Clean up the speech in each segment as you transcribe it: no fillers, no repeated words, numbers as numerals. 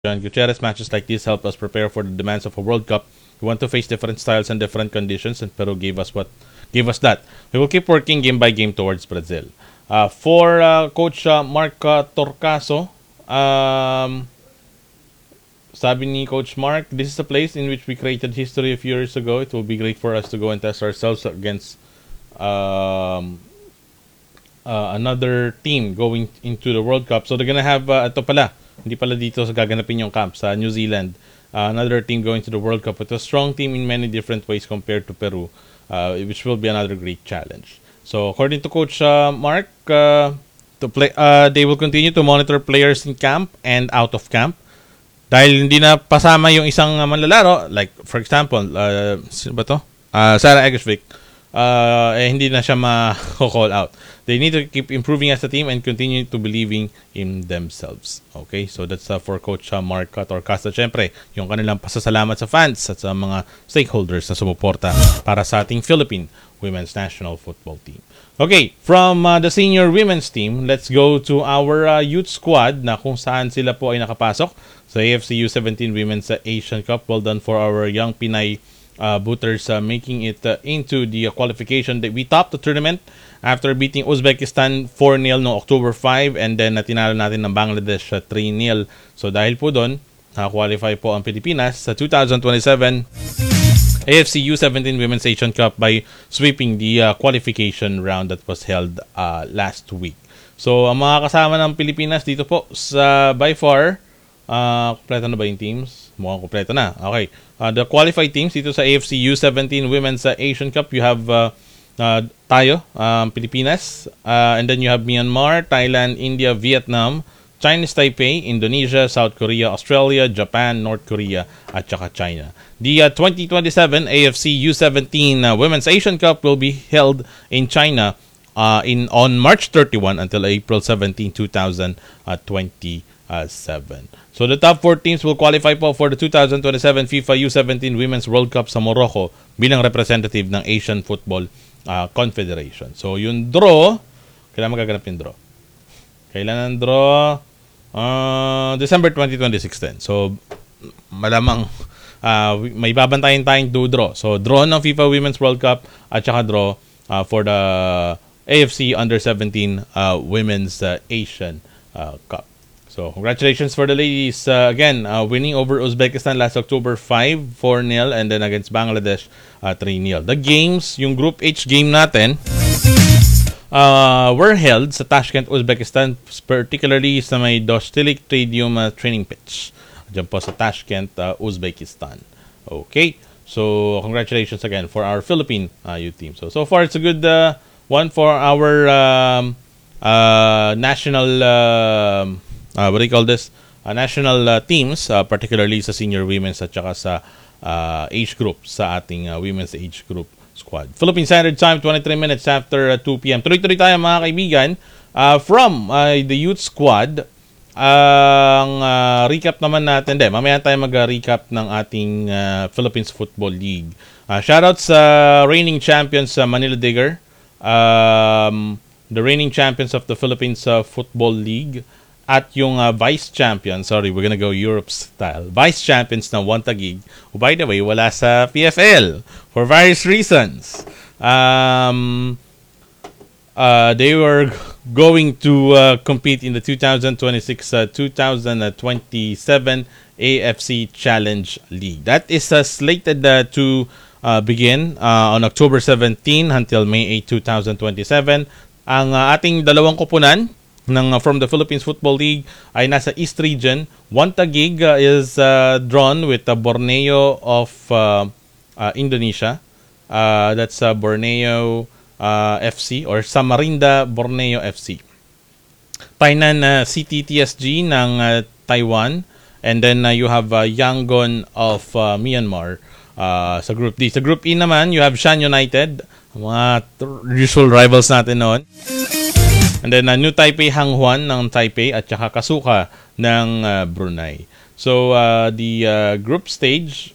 John Gutierrez. Matches like this help us prepare for the demands of a World Cup. We want to face different styles and different conditions, and Peru gave us that. We will keep working game by game towards Brazil. For Coach Mark Torcaso, sabi ni Coach Mark, this is a place in which we created history a few years ago. It will be great for us to go and test ourselves against another team going into the World Cup. So they're gonna have ito pala, hindi pala dito sa gaganapin yung camp sa New Zealand. Another team going to the World Cup with a strong team in many different ways compared to Peru, which will be another great challenge. So according to Coach Mark, they will continue to monitor players in camp and out of camp. Dahil hindi na pasama yung isang manlalaro, like for example, sino ba to? Sarah Egersvik, hindi na siya ma-call out. They need to keep improving as a team and continue to believing in themselves. Okay, so that's for Coach Mark Torcaso. Siyempre, yung kanilang pasasalamat sa fans at sa mga stakeholders na sumuporta para sa ating Philippine Women's National Football Team. Okay, from the senior women's team, let's go to our youth squad na kung saan sila po ay nakapasok sa AFC U17 Women's Asian Cup. Well done for our young Pinay booters making it into the qualification. We topped the tournament after beating Uzbekistan 4-0 no October 5, and then tinalo natin ng Bangladesh 3-0. So dahil po doon, qualify po ang Pilipinas sa 2027 AFC U17 Women's Asian Cup by sweeping the qualification round that was held last week. So ang mga kasama ng Pilipinas dito po sa by far, kompleto na ba yung teams? Mukhang kompleto na. Okay. The qualified teams dito sa AFC U17 Women's Asian Cup, you have tayo, Pilipinas, and then you have Myanmar, Thailand, India, Vietnam, Chinese Taipei, Indonesia, South Korea, Australia, Japan, North Korea, at saka China. The 2027 AFC U17 Women's Asian Cup will be held in China on March 31 until April 17, 2027. So the top 4 teams will qualify po for the 2027 FIFA U17 Women's World Cup sa Morocco bilang representative ng Asian Football Confederation. So yung draw, kailan magaganap yung draw? Kailan ang draw? December 2026 din. So malamang may babantayan tayong 2 draw. So draw ng FIFA Women's World Cup at saka draw for the AFC Under-17 Women's Asian Cup. So congratulations for the ladies. Again, winning over Uzbekistan last October 5, 4-0, and then against Bangladesh 3-0. The games, yung Group H game natin, were held sa Tashkent, Uzbekistan, particularly sa may Dostilik Stadium training pitch. Diyan po sa Tashkent, Uzbekistan. Okay, so congratulations again for our Philippine youth team. So far it's a good one for our national what do you call this? National teams, particularly sa senior women's at saka sa age group, sa ating women's age group squad. Philippine Standard Time, 23 minutes after 2 p.m. Tuloy-tuloy tayo mga kaibigan. From the youth squad, ang recap naman natin. Mamaya tayo mag-recap ng ating Philippines Football League. Shoutouts sa reigning champions sa Manila Digger, the reigning champions of the Philippines Football League, at yung vice champion, we're gonna go Europe style, vice champions ng One Taguig, who by the way, wala sa PFL for various reasons. They were going to compete in the 2026-2027 AFC Challenge League. That is slated to begin on October 17 until May 8, 2027. Ang ating dalawang koponan from the Philippines Football League ay nasa East Region. One Taguig is drawn with Borneo of Indonesia. That's Borneo FC or Samarinda Borneo FC. Tainan City TSG ng Taiwan. And then you have Yangon of Myanmar sa Group D. Sa Group E naman, you have Shan United, mga usual rivals natin noon. And then New Taipei Hanghuan ng Taipei at saka Kasuka ng Brunei. So the group stage,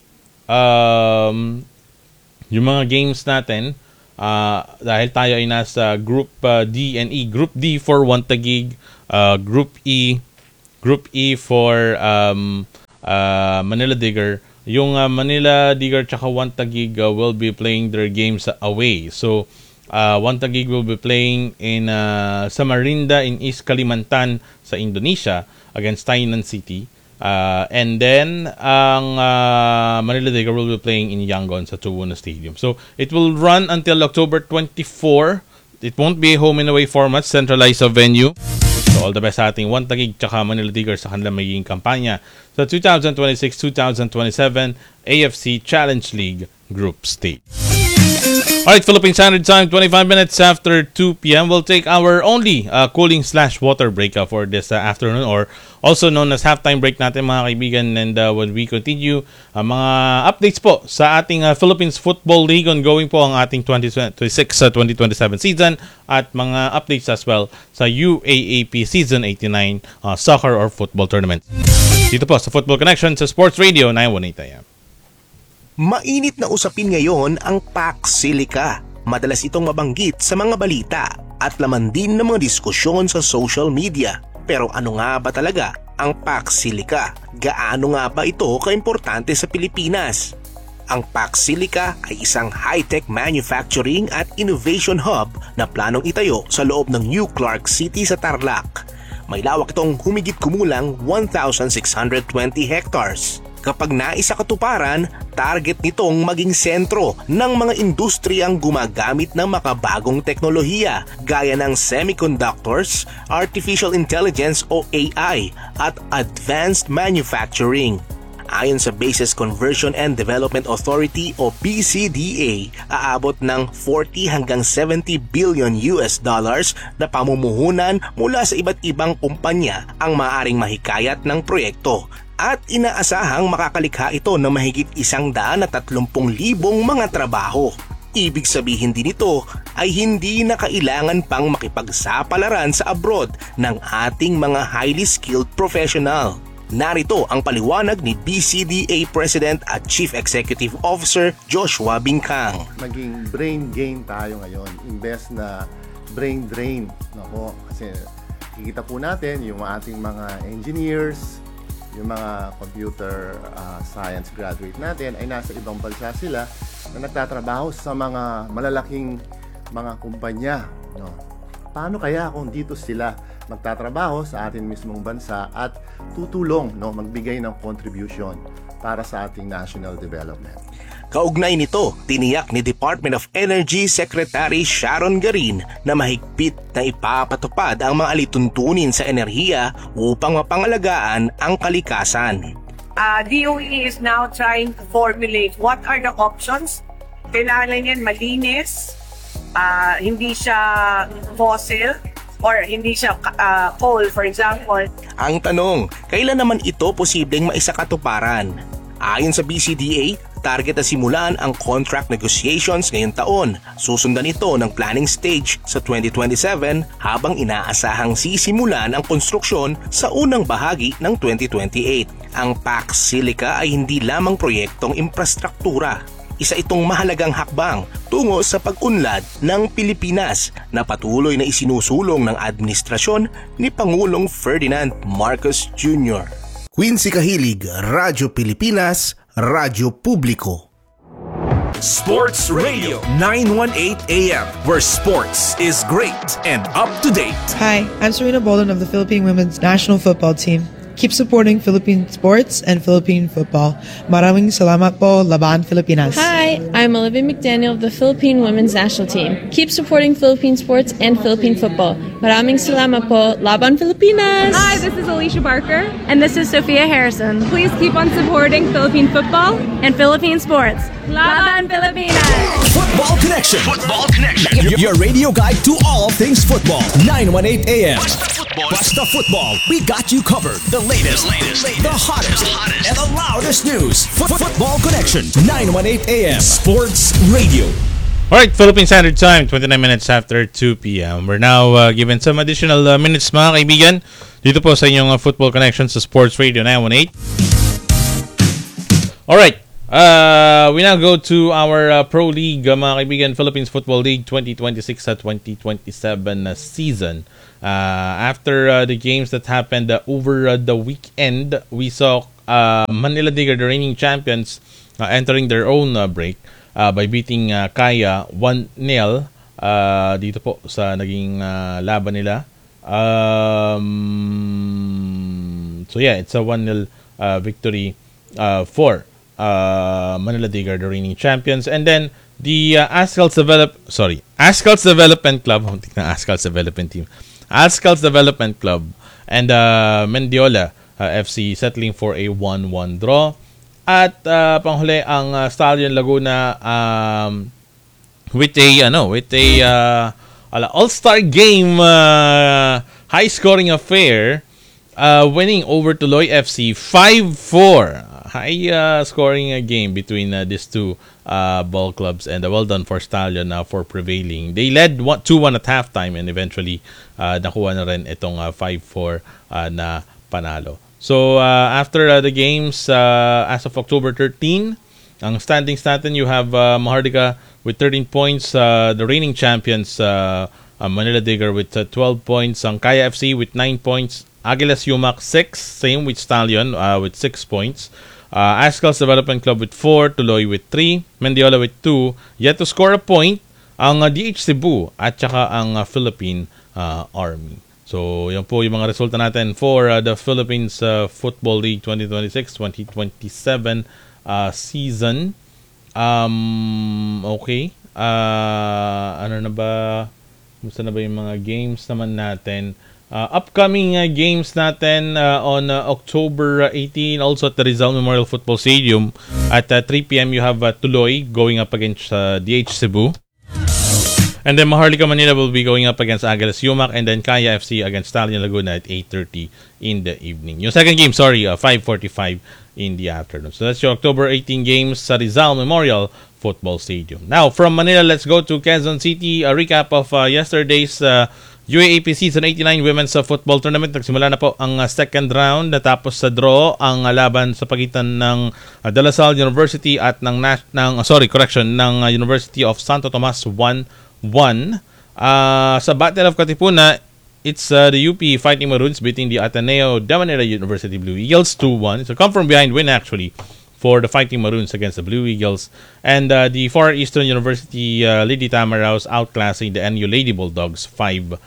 yung mga games natin, dahil tayo ay nasa Group D and E. Group D for One Taguig, Group E for Manila Digger. Yung Manila Digger tsaka One Taguig will be playing their games away. So, One Taguig will be playing in Samarinda in East Kalimantan sa Indonesia against Tainan City. And then, ang Manila Digger will be playing in Yangon sa Tuwuna Stadium. So, it will run until October 24. It won't be a home and away format, centralized venue. So, all the best sa ating One Taguig tsaka Manila Digger sa kanilang magiging kampanya sa 2026-2027 AFC Challenge League Group Stage. Alright, Philippine Standard Time, 25 minutes after 2 p.m. We'll take our only cooling/water break for this afternoon, or also known as halftime break natin mga kaibigan. And when we continue, mga updates po sa ating Philippines Football League. Ongoing po ang ating 2026-2027 season, at mga updates as well sa UAAP Season 89 soccer or football tournament. Dito po sa Football Connection sa Sports Radio 918 AM. Mainit na usapin ngayon ang Pax Silica. Madalas itong mabanggit sa mga balita at laman din ng mga diskusyon sa social media. Pero ano nga ba talaga ang Pax Silica? Gaano nga ba ito kaimportante sa Pilipinas? Ang Pax Silica ay isang high-tech manufacturing at innovation hub na planong itayo sa loob ng New Clark City sa Tarlac. May lawak itong humigit kumulang 1,620 hectares. Kapag naisa katuparan, target nitong maging sentro ng mga industriyang gumagamit ng makabagong teknolohiya gaya ng semiconductors, artificial intelligence o AI at advanced manufacturing. Ayon sa Bases Conversion and Development Authority o BCDA, aabot ng 40 hanggang 70 billion US dollars na pamumuhunan mula sa iba't ibang kumpanya ang maaaring mahikayat ng proyekto. At inaasahang makakalikha ito ng mahigit 130,000 mga trabaho. Ibig sabihin din ito ay hindi na kailangan pang makipagsapalaran sa abroad ng ating mga highly skilled professional. Narito ang paliwanag ni BCDA President at Chief Executive Officer Joshua Bingkang. Maging brain gain tayo ngayon, imbes na brain drain. Nako, kasi kikita po natin yung ating mga engineers, yung mga computer science graduate natin ay nasa ibang bansa sila na nagtatrabaho sa mga malalaking mga kumpanya. No? Paano kaya kung dito sila magtatrabaho sa ating mismong bansa at tutulong, no, magbigay ng contribution para sa ating national development? Kaugnay nito, tiniyak ni Department of Energy Secretary Sharon Garin na mahigpit na ipapatupad ang mga alituntunin sa enerhiya upang mapangalagaan ang kalikasan. DOE is now trying to formulate what are the options. Kailangan yan malinis, hindi siya fossil, or hindi siya coal, for example. Ang tanong, kailan naman ito posibleng maisakatuparan? Ayon sa BCDA, target na simulan ang contract negotiations ngayong taon. Susundan ito ng planning stage sa 2027 habang inaasahang sisimulan ang konstruksyon sa unang bahagi ng 2028. Ang Pax Silica ay hindi lamang proyektong infrastruktura. Isa itong mahalagang hakbang tungo sa pag-unlad ng Pilipinas na patuloy na isinusulong ng administrasyon ni Pangulong Ferdinand Marcos Jr. Quincy Kahilig, Radyo Pilipinas, Radyo Publiko. Sports Radio 918 AM, where sports is great and up to date. Hi, I'm Serena Bolden of the Philippine Women's National Football Team. Keep supporting Philippine sports and Philippine football. Maraming salamat po, Laban Pilipinas. Hi, I'm Olivia McDaniel of the Philippine Women's National Team. Keep supporting Philippine sports and Philippine football. Maraming salamat po, Laban Pilipinas. Hi, this is Alicia Barker. And this is Sophia Harrison. Please keep on supporting Philippine football and Philippine sports. Laban Pilipinas! Football Connection. Football Connection. Your radio guide to all things football. 918 AM. Basta Football. We got you covered. The latest, the hottest, and the loudest news. Football Connection. 918 AM. Sports Radio. Alright, Philippine Standard Time, 29 minutes after 2 p.m. We're now given some additional minutes mga kaibigan dito po sa inyong Football Connection sa Sports Radio 918. Alright, We now go to our Pro League, mga kaibigan, Philippines Football League 2026 sa 2027 na season. After the games that happened over the weekend, we saw Manila Digger, the reigning champions, entering their own break by beating Kaya 1-0 dito po sa naging laban nila. So yeah, it's a 1-0 victory for Manila Digger, the reigning champions. And then the Ascal's Development Club, Ascal's Development Team, Ascal's Development Club and Mendiola FC settling for a 1-1 draw. At panghuli ang Stallion Laguna with a all-star game, high scoring affair, winning over Tuloy FC 5-4. High scoring game between these two ball clubs, and well done for Stallion for prevailing. They led 2-1 at halftime and eventually nakuha na rin itong 5-4 na panalo. So after the games, as of October 13, ang standings natin, you have Mahardika with 13 points, the reigning champions Manila Digger with 12 points, ang Kaya FC with 9 points, Agilas Yumak 6, same with Stallion with 6 points. Ascal's Development Club with 4, Tuloy with 3, Mendiola with 2, yet to score a point ang DH Cebu at saka ang Philippine Army. So yan po yung mga resulta natin for the Philippines Football League 2026-2027 season. Okay. Ano na ba? Kumusta na ba yung mga games naman natin? Upcoming games natin on October 18, also at the Rizal Memorial Football Stadium at 3 p.m. you have Tuloy going up against DH Cebu, and then Maharlika Manila will be going up against Agilas Yumak, and then Kaya FC against Stallion Laguna at 8:30 in the evening. Yung second game, 5:45 in the afternoon. So that's your October 18 games sa Rizal Memorial Football Stadium. Now from Manila, let's go to Quezon City. A recap of yesterday's UAAP Season 89 Women's Football Tournament. Nagsimula na po ang second round, natapos sa draw ang laban sa pagitan ng De La Salle University at ng University of Santo Tomas 1-1. Sa Battle of Katipunan, it's the UP Fighting Maroons beating the Ateneo de Manila University Blue Eagles 2-1. It's a come from behind win actually for the Fighting Maroons against the Blue Eagles. And the Far Eastern University Lady Tamaraws outclassing the NU Lady Bulldogs 5-0.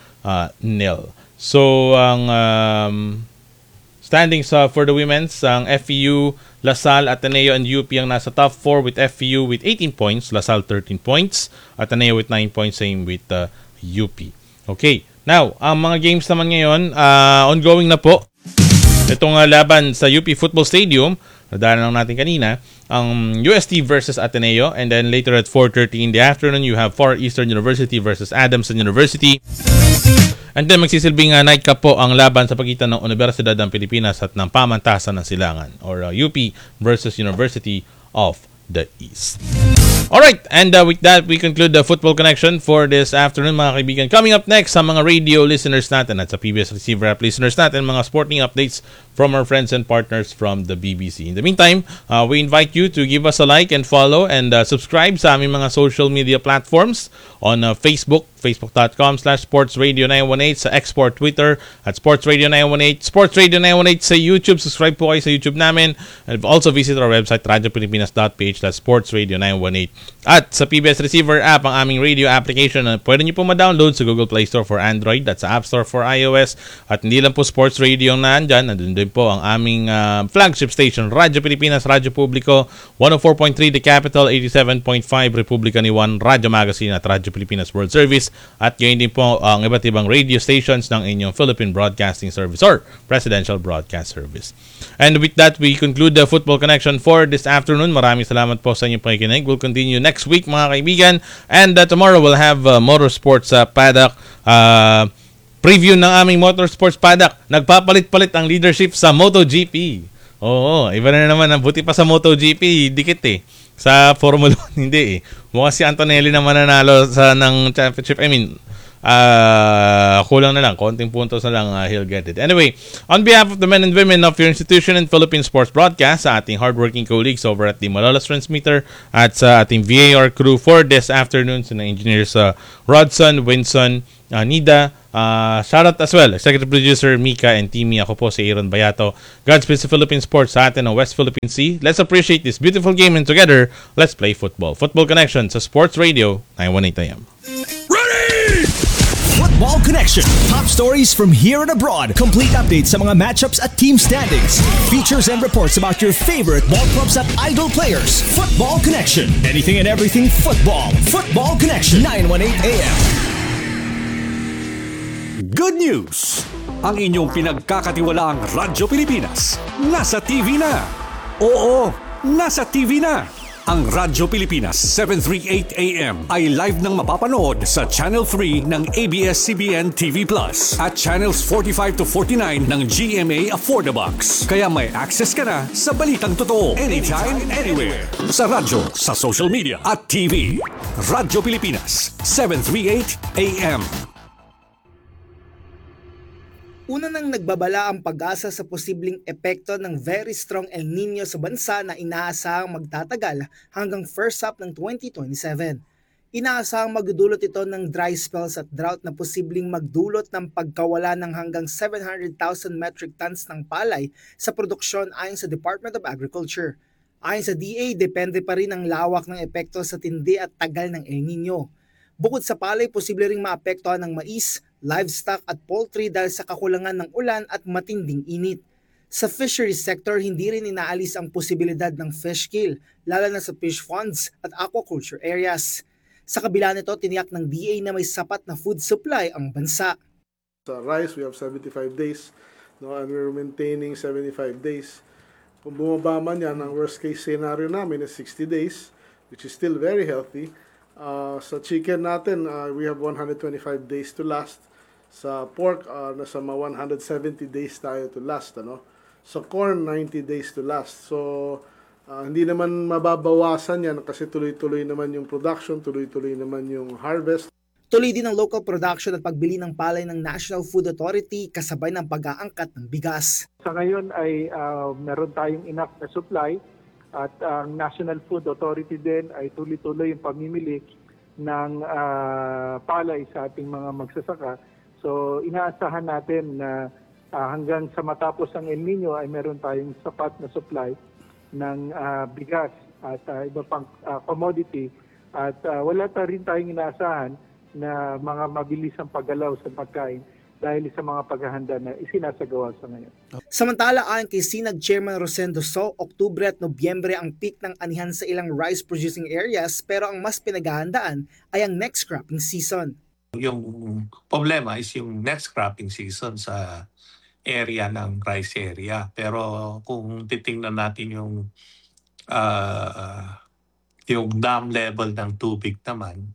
So ang standings for the women's, ang FEU, La Salle, Ateneo, and UP ang nasa top 4 with FEU with 18 points, La Salle 13 points, Ateneo with 9 points, same with UP. Okay, now, ang mga games naman ngayon, ongoing na po. Itong laban sa UP Football Stadium, nadaanan lang natin kanina, ang UST versus Ateneo, and then later at 4:30 in the afternoon, you have Far Eastern University versus Adamson University. And then magsisilbing nightcap po ang laban sa pagitan ng Universidad ng Pilipinas at ng Pamantasan ng Silangan, or UP versus University of the East. Alright, and with that, we conclude the Football Connection for this afternoon, mga kaibigan. Coming up next, sa mga radio listeners natin at sa PBS Receiver app listeners natin, mga sporting updates from our friends and partners from the BBC. In the meantime, we invite you to give us a like and follow and subscribe sa aming mga social media platforms on Facebook, facebook.com/sportsradio918, sa Export Twitter at sportsradio918, sportsradio918 sa YouTube. Subscribe po kayo sa YouTube namin, and also visit our website radiopilipinas.ph/sportsradio918. At sa PBS Receiver app, ang aming radio application na pwede nyo po ma-download sa Google Play Store for Android at sa App Store for iOS. At hindi lang po Sports Radio na nandyan, nandun din po ang aming flagship station, Radyo Pilipinas, Radyo Publico, 104.3 The Capital, 87.5 Republika ni 1, Radyo Magazine at Radyo Pilipinas World Service. At yun din po ang iba't ibang radio stations ng inyong Philippine Broadcasting Service or Presidential Broadcast Service. And with that, we conclude the Football Connection for this afternoon. Maraming salamat po sa inyong pakikinig. We'll continue next week, mga kaibigan. And tomorrow we'll have Motorsports Paddock. Preview ng aming Motorsports Paddock. Nagpapalit-palit ang leadership sa MotoGP. Oo, iba na naman. Buti pa sa MotoGP, dikit eh. Sa Formula 1, hindi eh. Mukhang si Antonelli naman nanalo ng championship. I mean, kulang na lang, konting puntos na lang, he'll get it. Anyway, on behalf of the men and women of your institution and Philippine Sports Broadcast, sa ating hardworking colleagues over at the Malolos Transmitter at sa ating VAR crew for this afternoon, sa engineers Rodson, Winson, Nida, shoutout as well, Executive Producer Mika and Timmy. Ako po si Aaron Bayato. Godspeed sa Philippine Sports sa atin ng West Philippine Sea. Let's appreciate this beautiful game and together, let's play football. Football Connection sa Sports Radio 918 AM. Ready! Football Connection. Top stories from here and abroad. Complete updates sa mga matchups at team standings. Features and reports about your favorite ball clubs at idol players. Football Connection. Anything and everything football. Football Connection. 918 AM. Good news! Ang inyong pinagkakatiwalaang Radyo Pilipinas nasa TV na. Oo, nasa TV na. Ang Radyo Pilipinas 738 AM ay live nang mapapanood sa Channel 3 ng ABS-CBN TV Plus at Channels 45 to 49 ng GMA Affordabox. Kaya may access ka na sa balitang totoo anytime, anywhere. Sa radyo, sa social media at TV. Radyo Pilipinas 738 AM. Una nang nagbabala ang pag-asa sa posibleng epekto ng very strong El Nino sa bansa na inaasahang magtatagal hanggang first half ng 2027. Inaasahang magdulot ito ng dry spells at drought na posibleng magdulot ng pagkawala ng hanggang 700,000 metric tons ng palay sa produksyon ayon sa Department of Agriculture. Ayon sa DA, depende pa rin ang lawak ng epekto sa tindi at tagal ng El Nino. Bukod sa palay, posible ring maapektuhan ng mais, livestock at poultry dahil sa kakulangan ng ulan at matinding init. Sa fisheries sector, hindi rin inaalis ang posibilidad ng fish kill, lalo na sa fish ponds at aquaculture areas. Sa kabila nito, tiniyak ng DA na may sapat na food supply ang bansa. Sa rice, we have 75 days, no, and we're maintaining 75 days. Kung bumaba man yan, ang worst case scenario namin is 60 days, which is still very healthy. Sa chicken natin, we have 125 days to last. Sa pork, nasa 170 days tayo to last. Ano? Sa corn, 90 days to last. So, hindi naman mababawasan yan kasi tuloy-tuloy naman yung production, tuloy-tuloy naman yung harvest. Tuloy din ang local production at pagbili ng palay ng National Food Authority kasabay ng pag-aangkat ng bigas. Sa ngayon ay meron tayong enough na supply. At ang National Food Authority din ay tuloy-tuloy yung pamimili ng palay sa ating mga magsasaka. So inaasahan natin na hanggang sa matapos ang El Nino ay meron tayong sapat na supply ng bigas at iba pang commodity. At wala pa rin tayong inaasahan na mga mabilis ang paggalaw sa pagkain dahil sa mga paghahanda na isinasagawa sa ngayon. Samantala, ayon kay Sinag Chairman Rosendo So, Oktubre at Nobyembre ang peak ng anihan sa ilang rice-producing areas pero ang mas pinaghahandaan ay ang next cropping season. Yung problema is yung next cropping season sa area ng rice area. Pero kung titingnan natin yung dam level ng tubig naman,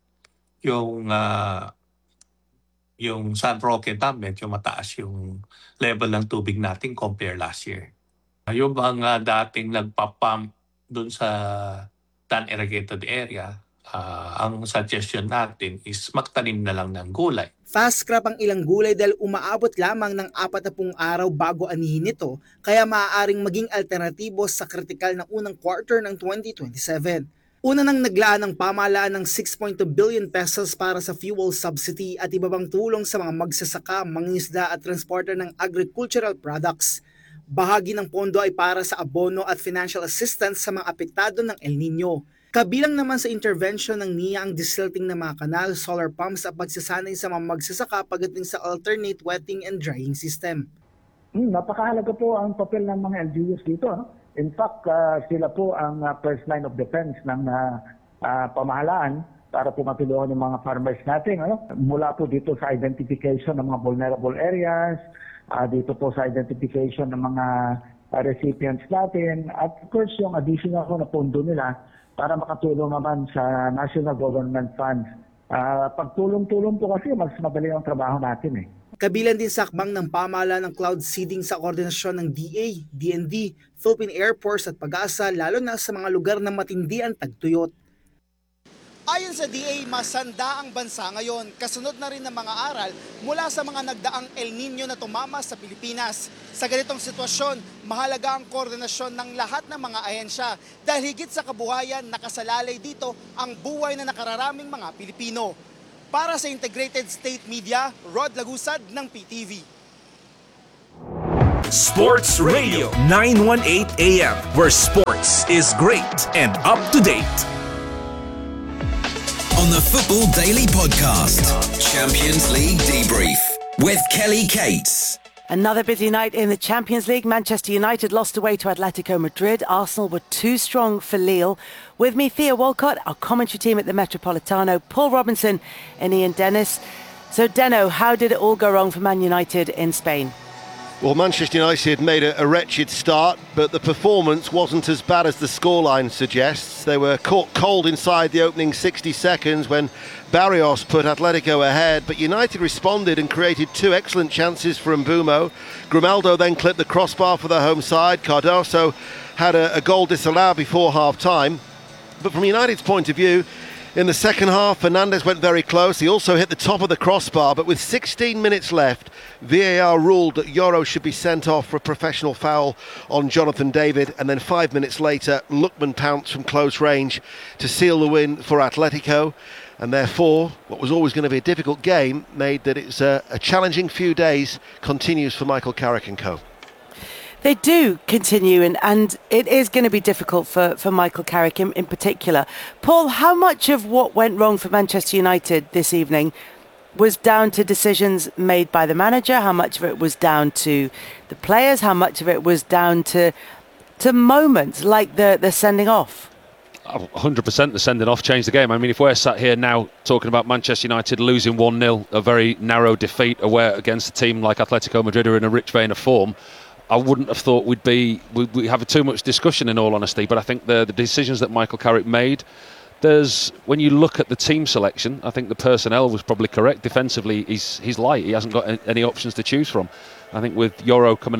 yung San Roque Dam, medyo mataas yung level ng tubig natin compare last year. Yung mga dating nagpapump dun sa non-irrigated area, ang suggestion natin is magtanim na lang ng gulay. Fast crop ang ilang gulay dahil umaabot lamang ng 40 araw bago anihin ito, kaya maaaring maging alternatibo sa kritikal na unang quarter ng 2027. Una nang naglaan ng pamahalaan ng 6.2 billion pesos para sa fuel subsidy at iba pang tulong sa mga magsasaka, mangingisda at transporter ng agricultural products. Bahagi ng pondo ay para sa abono at financial assistance sa mga apektado ng El Nino. Kabilang naman sa intervention ng NIA ang desilting ng mga kanal, solar pumps at pagsasanay sa mga magsasaka pagdating sa alternate wetting and drying system. Napakahalaga po ang papel ng mga LGUs dito. In fact, sila po ang first line of defense ng pamahalaan para po matulungan yung mga farmers natin. Mula po dito sa identification ng mga vulnerable areas, dito po sa identification ng mga recipients natin, at of course yung additional na pondo nila para makatulong naman sa national government funds. Pagtulong-tulong po kasi mas madali ang trabaho natin . Kabilan din sa akbang ng pamahalaan ng cloud seeding sa koordinasyon ng DA, DND, Philippine Air Force at Pag-asa lalo na sa mga lugar na matindi ang tagtuyot. Ayon sa DA, masanda ang bansa ngayon, kasunod na rin ng mga aral mula sa mga nagdaang El Nino na tumama sa Pilipinas. Sa ganitong sitwasyon, mahalaga ang koordinasyon ng lahat ng mga ahensya dahil higit sa kabuhayan, nakasalalay dito ang buhay na nakararaming mga Pilipino. Para sa Integrated State Media, Rod Lagusad ng PTV. Sports Radio 918 AM, where sports is great and up to date. On the Football Daily Podcast, Champions League Debrief with Kelly Cates. Another busy night in the Champions League. Manchester United lost away to Atletico Madrid. Arsenal were too strong for Lille. With me, Thea Walcott, our commentary team at the Metropolitano, Paul Robinson and Ian Dennis. So, Deno, how did it all go wrong for Man United in Spain? Well, Manchester United made a wretched start, but the performance wasn't as bad as the scoreline suggests. They were caught cold inside the opening 60 seconds when Barrios put Atletico ahead, but United responded and created two excellent chances for Mbumo. Grimaldo then clipped the crossbar for the home side. Cardoso had a goal disallowed before half-time. But from United's point of view, in the second half, Fernandes went very close. He also hit the top of the crossbar, but with 16 minutes left, VAR ruled that Yoro should be sent off for a professional foul on Jonathan David, and then 5 minutes later, Lookman pounced from close range to seal the win for Atletico, and therefore, what was always going to be a difficult game made that it's a challenging few days continues for Michael Carrick and co. They do continue, and it is going to be difficult for Michael Carrick in particular. Paul, how much of what went wrong for Manchester United this evening was down to decisions made by the manager? How much of it was down to the players? How much of it was down to moments like the sending off? 100% the sending off changed the game. I mean, if we're sat here now talking about Manchester United losing 1-0, a very narrow defeat away against a team like Atletico Madrid who are in a rich vein of form, I wouldn't have thought we have too much discussion, in all honesty. But I think the decisions that Michael Carrick made, when you look at the team selection, I think the personnel was probably correct. Defensively, he's light. He hasn't got any options to choose from. I think with Yoro coming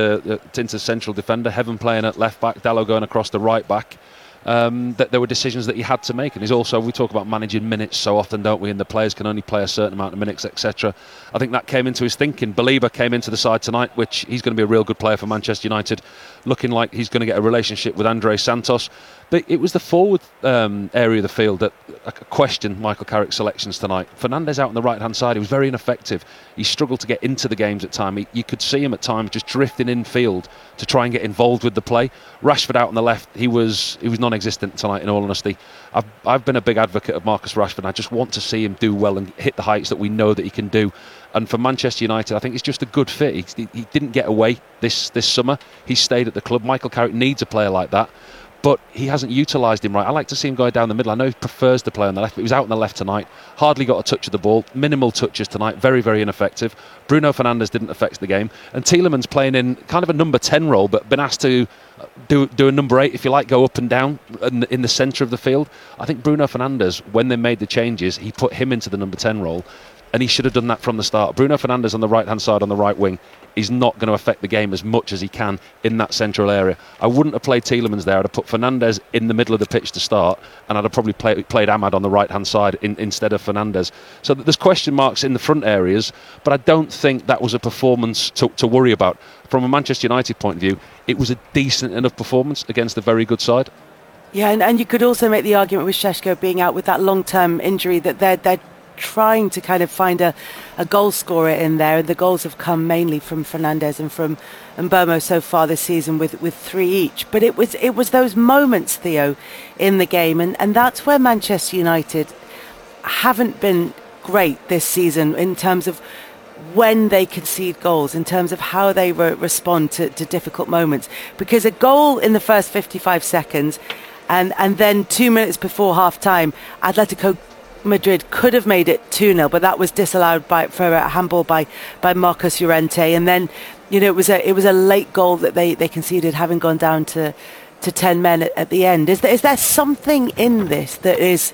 into central defender, Heaven playing at left back, Dalot going across the right back, that there were decisions that he had to make. And he's also, we talk about managing minutes so often, don't we, and the players can only play a certain amount of minutes, etc. I think that came into his thinking. Belieber came into the side tonight, which he's going to be a real good player for Manchester United, looking like he's going to get a relationship with Andre Santos. But it was the forward area of the field that questioned Michael Carrick's selections tonight. Fernandes out on the right-hand side, he was very ineffective. He struggled to get into the games at times. You could see him at times just drifting in field to try and get involved with the play. Rashford out on the left, he was non-existent tonight, in all honesty. I've been a big advocate of Marcus Rashford, and I just want to see him do well and hit the heights that we know that he can do. And for Manchester United, I think it's just a good fit. He didn't get away this summer. He stayed at the club. Michael Carrick needs a player like that, but he hasn't utilised him right. I like to see him go down the middle. I know he prefers to play on the left, but he was out on the left tonight. Hardly got a touch of the ball. Minimal touches tonight. Very, very ineffective. Bruno Fernandes didn't affect the game. And Tielemans playing in kind of a number 10 role, but been asked to do a number 8, if you like, go up and down in the centre of the field. I think Bruno Fernandes, when they made the changes, he put him into the number 10 role, and he should have done that from the start. Bruno Fernandes on the right-hand side on the right wing is not going to affect the game as much as he can in that central area. I wouldn't have played Tielemans there. I'd have put Fernandes in the middle of the pitch to start, and I'd have probably played Ahmad on the right-hand side instead of Fernandes. So there's question marks in the front areas, but I don't think that was a performance to worry about. From a Manchester United point of view, it was a decent enough performance against a very good side. Yeah, and you could also make the argument with Šeško being out with that long-term injury that they're trying to kind of find a goal scorer in there, and the goals have come mainly from Fernandes and from Mbomo so far this season with 3 each. But it was those moments, Theo, in the game, and that's where Manchester United haven't been great this season in terms of when they concede goals, in terms of how they respond to difficult moments. Because a goal in the first 55 seconds and then 2 minutes before half-time, Atletico Madrid could have made it 2-0, but that was disallowed for a handball by Marcos Llorente. And then, it was a late goal that they conceded, having gone down to 10 men at the end. Is there something in this that is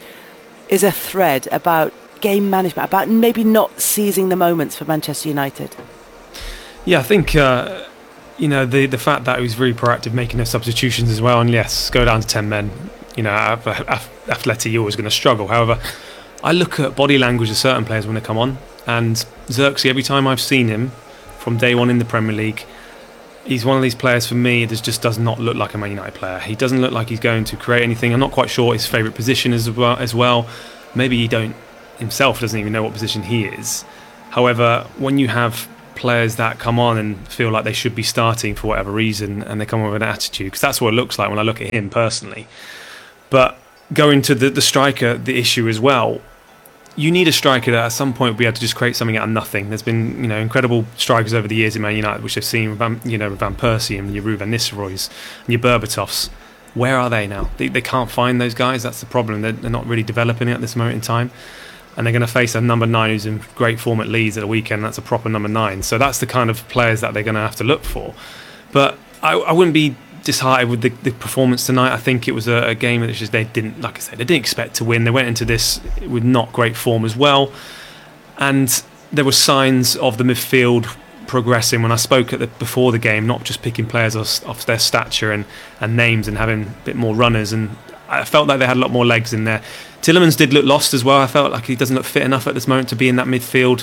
a thread about game management, about maybe not seizing the moments for Manchester United? Yeah, I think the fact that he was really proactive, making those substitutions as well, and yes, go down to 10 men. Atleti, you're always going to struggle. However, I look at body language of certain players when they come on, and Xerxes, every time I've seen him from day one in the Premier League, he's one of these players for me that just does not look like a Man United player. He doesn't look like he's going to create anything. I'm not quite sure his favourite position is as well. Maybe he himself doesn't even know what position he is. However, when you have players that come on and feel like they should be starting for whatever reason, and they come with an attitude, because that's what it looks like when I look at him personally. But going to the striker, the issue as well, you need a striker that at some point will be able to just create something out of nothing. There's been incredible strikers over the years in Man United, which I've seen with Van Persie and your Van Nistelrooys and your Berbatovs. Where are they now? They can't find those guys. That's the problem. They're not really developing it at this moment in time. And they're going to face a number 9 who's in great form at Leeds at the weekend. That's a proper number 9. So that's the kind of players that they're going to have to look for. But I wouldn't be disheartened with the performance tonight. I think it was a game that they didn't, like I said, they didn't expect to win. They went into this with not great form as well. And there were signs of the midfield progressing when I spoke before the game, not just picking players off their stature and names and having a bit more runners. And I felt like they had a lot more legs in there. Tielemans did look lost as well. I felt like he doesn't look fit enough at this moment to be in that midfield,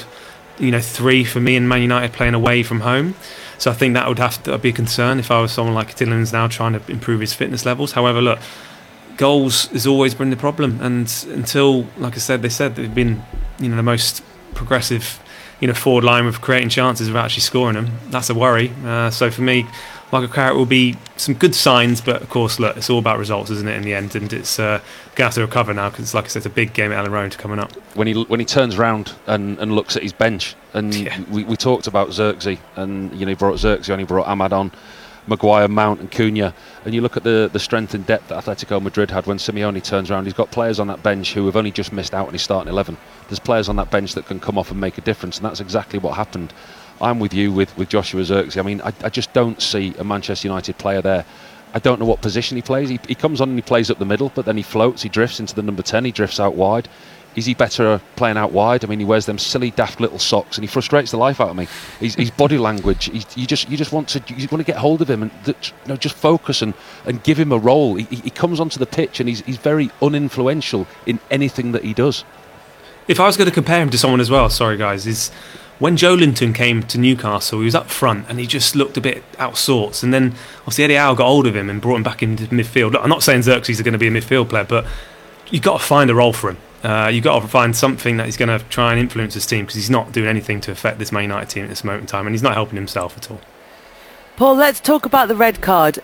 3 for me in Man United playing away from home. So I think that would have to be a concern if I was someone like Tielemans now trying to improve his fitness levels. However, look, goals has always been the problem, and until, like I said, they've been the most progressive forward line with creating chances without actually scoring them. That's a worry. So for me, Michael Carrick will be some good signs, but of course, look, it's all about results, isn't it, in the end? And it's going to have to recover now because, like I said, it's a big game at Ellen Road coming up. When he turns around and looks at his bench, and we talked about Xerxes, and he brought Xerxes on, he brought Ahmad on, Maguire, Mount and Cunha, and you look at the strength and depth that Atletico Madrid had when Simeone turns around. He's got players on that bench who have only just missed out on his starting 11. There's players on that bench that can come off and make a difference, and that's exactly what happened. I'm with you with Joshua Xerxes. I mean, I just don't see a Manchester United player there. I don't know what position he plays. He comes on and he plays up the middle, but then he floats, he drifts into the number 10, he drifts out wide. Is he better playing out wide? I mean, he wears them silly, daft little socks, and he frustrates the life out of me. His body language. You just want to get hold of him and just focus and give him a role. He comes onto the pitch and he's very uninfluential in anything that he does. If I was going to compare him to someone as well, sorry guys, is when Joe Linton came to Newcastle, he was up front and he just looked a bit out of sorts. And then obviously Eddie Howe got hold of him and brought him back into midfield. Look, I'm not saying Xerxes is going to be a midfield player, but you've got to find a role for him. You've got to find something that he's going to try and influence his team, because he's not doing anything to affect this Man United team at this moment in time, and he's not helping himself at all. Paul, let's talk about the red card.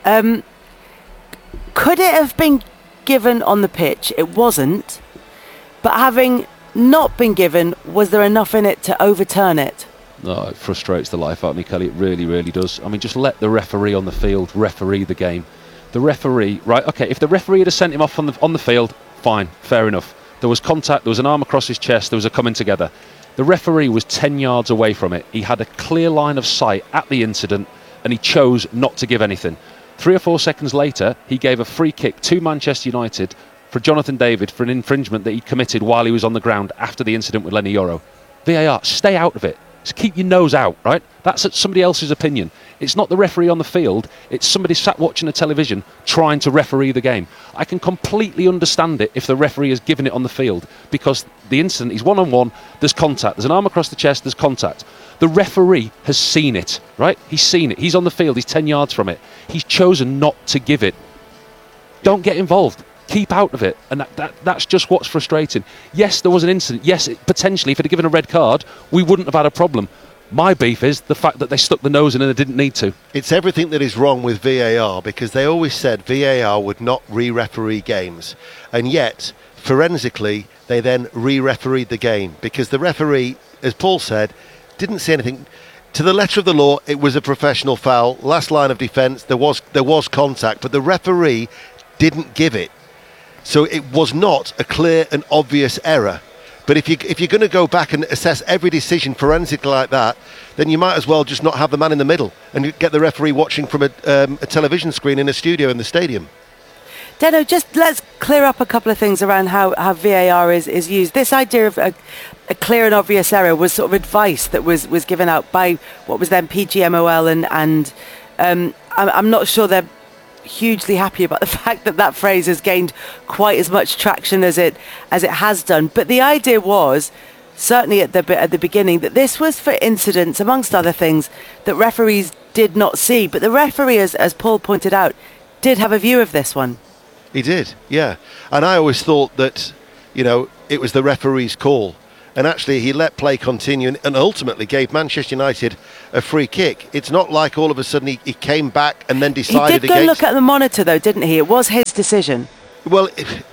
Could it have been given on the pitch? It wasn't. But having not been given, was there enough in it to overturn it? No, it frustrates the life out of me, Kelly. It really, really does. I mean, just let the referee on the field referee the game. The referee, right? Okay, if the referee had sent him off on the field, fine, fair enough. There was contact, there was an arm across his chest, there was a coming together. The referee was 10 yards away from it. He had a clear line of sight at the incident, and he chose not to give anything. 3 or 4 seconds later, he gave a free kick to Manchester United for Jonathan David for an infringement that he committed while he was on the ground after the incident with Lenny Yoro. VAR, stay out of it. Just keep your nose out, right? That's somebody else's opinion. It's not the referee on the field. It's somebody sat watching a television trying to referee the game. I can completely understand it if the referee has given it on the field, because the incident, he's one-on-one, there's contact. There's an arm across the chest, there's contact. The referee has seen it, right? He's seen it. He's on the field. He's 10 yards from it. He's chosen not to give it. Don't get involved. Keep out of it. And that's just what's frustrating. Yes, there was an incident. Yes, potentially, if it had given a red card, we wouldn't have had a problem. My beef is the fact that they stuck the nose in and they didn't need to. It's everything that is wrong with VAR, because they always said VAR would not re-referee games. And yet, forensically, they then re-refereed the game, because the referee, as Paul said, didn't say anything. To the letter of the law, it was a professional foul. Last line of defence, there was contact, but the referee didn't give it. So it was not a clear and obvious error. But if you're going to go back and assess every decision forensically like that, then you might as well just not have the man in the middle and get the referee watching from a television screen in a studio in the stadium. Deno, just let's clear up a couple of things around how VAR is used. This idea of a clear and obvious error was sort of advice that was given out by what was then PGMOL, and I'm not sure they're hugely happy about the fact that that phrase has gained quite as much traction as it has done. But the idea was, certainly at the beginning, that this was for incidents, amongst other things, that referees did not see. But the referee, as Paul pointed out, did have a view of this one. He did, yeah. And I always thought that, it was the referee's call. And actually, he let play continue and ultimately gave Manchester United a free kick. It's not like all of a sudden he came back and then decided He did go look at the monitor, though, didn't he? It was his decision. Well,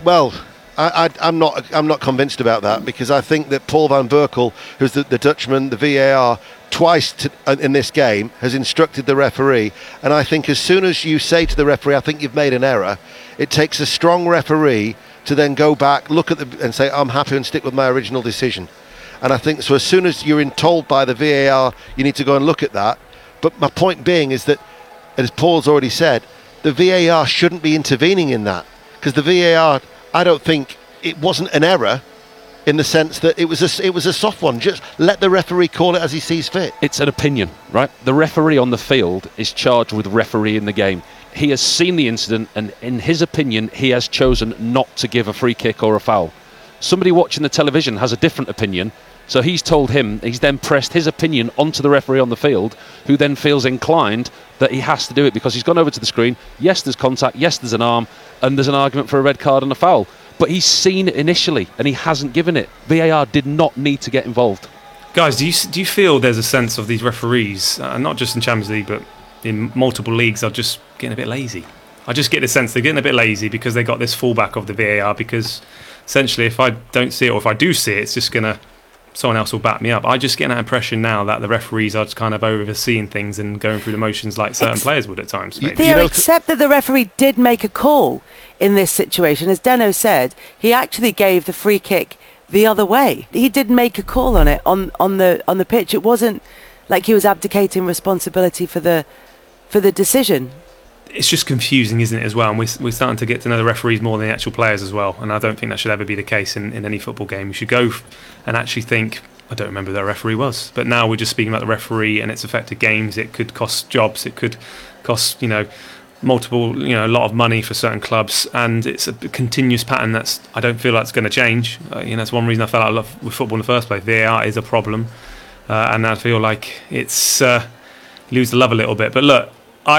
I'm not convinced about that, because I think that Paul van Berkel, who's the Dutchman, the VAR, twice in this game has instructed the referee. And I think as soon as you say to the referee, I think you've made an error, it takes a strong referee to then go back, look at and say, I'm happy and stick with my original decision. And I think so as soon as you're told by the VAR, you need to go and look at that. But my point being is that, as Paul's already said, the VAR shouldn't be intervening in that, because the VAR, I don't think it wasn't an error in the sense that it was a soft one. Just let the referee call it as he sees fit. It's an opinion, right? The referee on the field is charged with refereeing the game. He has seen the incident, and in his opinion, he has chosen not to give a free kick or a foul. Somebody watching the television has a different opinion, so he's told him, he's then pressed his opinion onto the referee on the field, who then feels inclined that he has to do it because he's gone over to the screen. Yes, there's contact, yes, there's an arm, and there's an argument for a red card and a foul. But he's seen it initially, and he hasn't given it. VAR did not need to get involved. Guys, do you feel there's a sense of these referees, not just in Champions League, but in multiple leagues, are just getting a bit lazy? I just get the sense they're getting a bit lazy because they got this fallback of the VAR, because essentially if I don't see it, or if I do see it, it's just going to, someone else will back me up. I just get that impression now that the referees are just kind of overseeing things and going through the motions like certain players would at times. Maybe. Except that the referee did make a call in this situation. As Deno said, he actually gave the free kick the other way. He did make a call on it on the pitch. It wasn't like he was abdicating responsibility for the decision. It's just confusing, isn't it, as well? And we're starting to get to know the referees more than the actual players as well. And I don't think that should ever be the case in any football game. You should go and actually think, I don't remember who that referee was. But now we're just speaking about the referee and it's affected games. It could cost jobs. It could cost, multiple, a lot of money for certain clubs. And it's a continuous pattern I don't feel that's going to change. That's one reason I fell out of love with football in the first place. VAR is a problem. And I feel like it's lose the love a little bit. But look,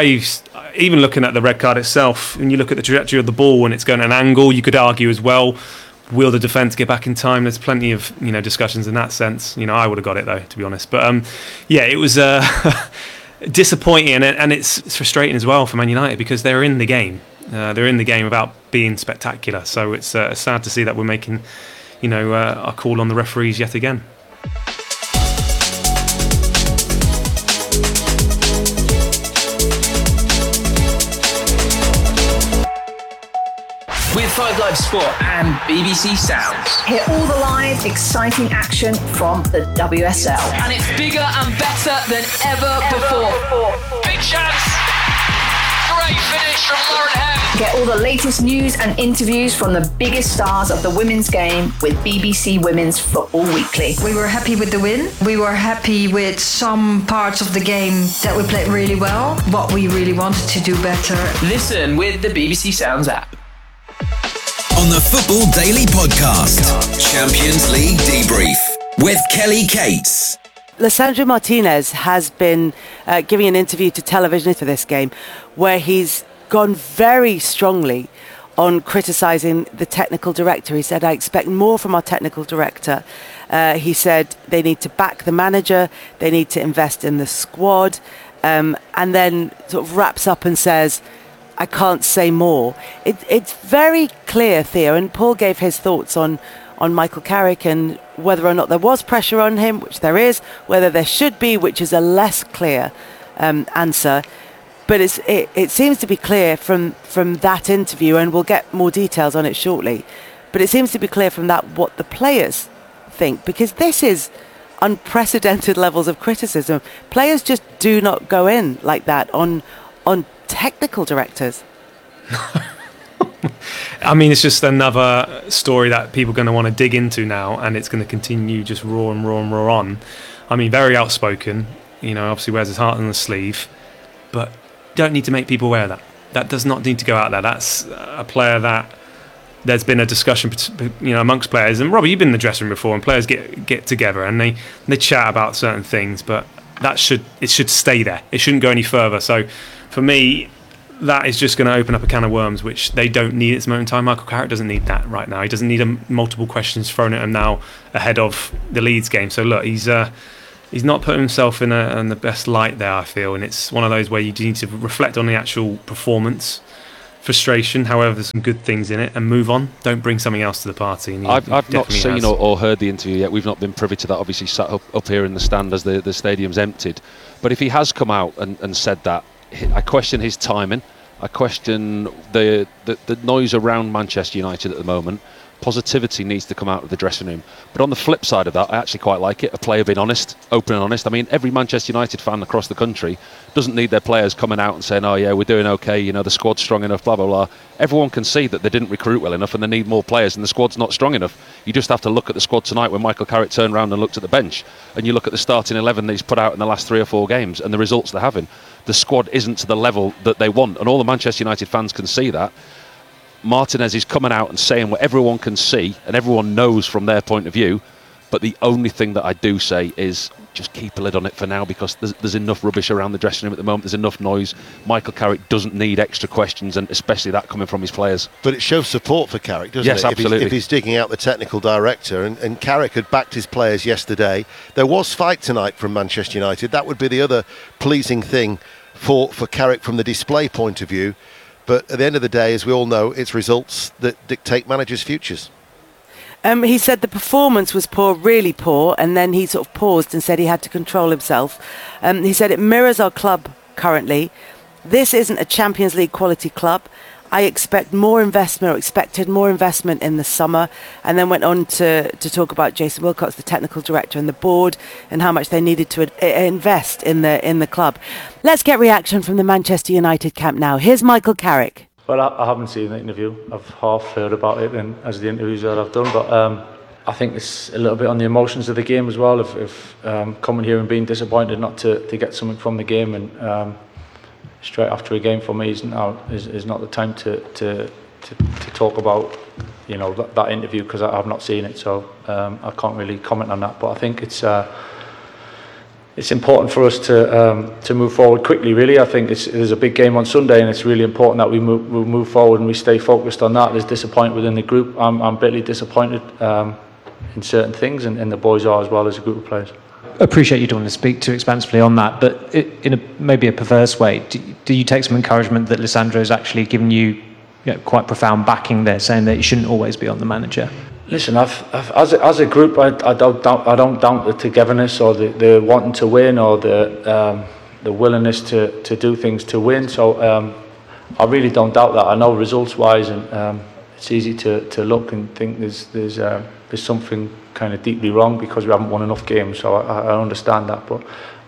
even looking at the red card itself, when you look at the trajectory of the ball when it's going at an angle, you could argue as well, will the defence get back in time? There's plenty of discussions in that sense. I would have got it though, to be honest. But it was disappointing, and it's frustrating as well for Man United because they're in the game. They're in the game without being spectacular. So it's sad to see that we're making a call on the referees yet again. With 5 Live Sport and BBC Sounds. Hear all the live, exciting action from the WSL. And it's bigger and better than ever before. Big chance! Great finish from Lauren Hem. Get all the latest news and interviews from the biggest stars of the women's game with BBC Women's Football Weekly. We were happy with the win. We were happy with some parts of the game that we played really well. What we really wanted to do better. Listen with the BBC Sounds app. On the Football Daily Podcast, Champions League Debrief with Kelly Cates. Lisandro Martinez has been giving an interview to television for this game where he's gone very strongly on criticising the technical director. He said, I expect more from our technical director. He said they need to back the manager, they need to invest in the squad, and then sort of wraps up and says, I can't say more. It's very clear, Theo, and Paul gave his thoughts on Michael Carrick and whether or not there was pressure on him, which there is, whether there should be, which is a less clear answer. But it seems to be clear from that interview, and we'll get more details on it shortly, but it seems to be clear from that what the players think, because this is unprecedented levels of criticism. Players just do not go in like that on technical directors. I mean, it's just another story that people are going to want to dig into now, and it's going to continue just roar and roar and roar on. I mean, very outspoken, obviously wears his heart on the sleeve, but don't need to make people aware of that. that does not need to go out there. That's a player that there's been a discussion, amongst players. And Robbie, you've been in the dressing room before, and players get together and they chat about certain things, but it should stay there. It shouldn't go any further. So for me, that is just going to open up a can of worms, which they don't need at this moment in time. Michael Carrick doesn't need that right now. He doesn't need multiple questions thrown at him now ahead of the Leeds game. So look, he's not putting himself in the best light there, I feel, and it's one of those where you need to reflect on the actual performance, frustration, however, there's some good things in it, and move on. Don't bring something else to the party. And I've not seen or heard the interview yet. We've not been privy to that. Obviously, sat up here in the stand as the stadium's emptied. But if he has come out and said that, I question his timing. I question the noise around Manchester United at the moment. Positivity needs to come out of the dressing room. But on the flip side of that, I actually quite like it. A player being honest, open and honest. I mean, every Manchester United fan across the country doesn't need their players coming out and saying, oh yeah, we're doing okay, the squad's strong enough, blah, blah, blah. Everyone can see that they didn't recruit well enough and they need more players and the squad's not strong enough. You just have to look at the squad tonight when Michael Carrick turned around and looked at the bench, and you look at the starting 11 that he's put out in the last 3 or 4 games and the results they're having. The squad isn't to the level that they want, and all the Manchester United fans can see that. Martinez is coming out and saying what everyone can see and everyone knows from their point of view, but the only thing that I do say is just keep a lid on it for now, because there's enough rubbish around the dressing room at the moment. There's enough noise. Michael Carrick doesn't need extra questions, and especially that coming from his players. But it shows support for Carrick, doesn't it? Yes, absolutely. If he's digging out the technical director, and Carrick had backed his players yesterday. There was fight tonight from Manchester United. That would be the other pleasing thing for Carrick from the display point of view. But at the end of the day, as we all know, it's results that dictate managers' futures. He said the performance was poor, really poor, and then he sort of paused and said he had to control himself. He said it mirrors our club currently. This isn't a Champions League quality club. I expected more investment in the summer, and then went on to talk about Jason Wilcox, the technical director, and the board, and how much they needed to invest in the club. Let's get reaction from the Manchester United camp now. Here's Michael Carrick. Well, I haven't seen the interview. I've half heard about it as the interviews that I've done, but I think it's a little bit on the emotions of the game as well. If coming here and being disappointed not to get something from the game, and straight after a game for me is not the time to talk about that interview, because I have not seen it, so I can't really comment on that. But I think it's important for us to move forward quickly. Really, I think there's a big game on Sunday, and it's really important that we move forward and we stay focused on that. There's disappointment within the group. I'm bitterly disappointed in certain things, and the boys are as well, as a group of players. Appreciate you don't want to speak too expansively on that, but in maybe a perverse way, do you take some encouragement that Lisandro's actually given you, quite profound backing there, saying that you shouldn't always be on the manager? Listen, as a group, I don't doubt the togetherness or the wanting to win, or the willingness to do things to win. So I really don't doubt that. I know results-wise, and it's easy to look and think there's something kind of deeply wrong because we haven't won enough games. So I understand that, but